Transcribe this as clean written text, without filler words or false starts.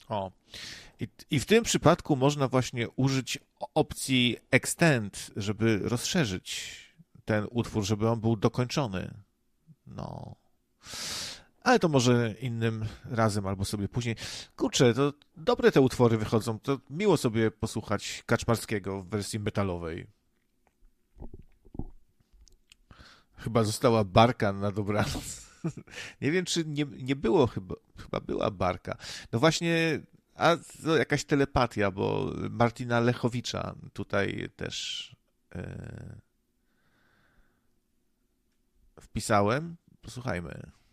O. I w tym przypadku można właśnie użyć opcji extend, żeby rozszerzyć ten utwór, żeby on był dokończony. No. Ale to może innym razem albo sobie później. Kurczę, to dobre te utwory wychodzą. To miło sobie posłuchać Kaczmarskiego w wersji metalowej. Chyba została barka na dobranoc. Nie wiem, czy nie było chyba była barka. No właśnie, a to jakaś telepatia, bo Martina Lechowicza tutaj też wpisałem. Posłuchajmy.